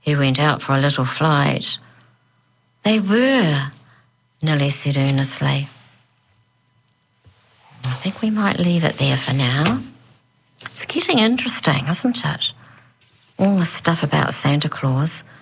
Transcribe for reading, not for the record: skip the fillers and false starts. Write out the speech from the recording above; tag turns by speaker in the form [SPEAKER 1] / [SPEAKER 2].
[SPEAKER 1] who went out for a little flight. They were, Nilly said earnestly. I think we might leave it there for now. It's getting interesting, isn't it? All the stuff about Santa Claus.